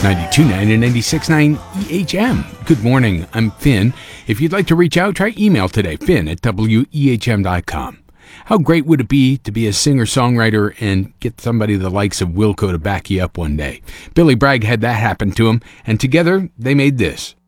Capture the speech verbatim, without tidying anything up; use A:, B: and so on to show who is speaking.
A: ninety-two point nine and ninety-six point nine E H M. Good morning, I'm Finn. If you'd like to reach out, try email today, finn at W E H M dot com. How great would it be to be a singer-songwriter and get somebody the likes of Wilco to back you up one day? Billy Bragg had that happen to him, and together they made this.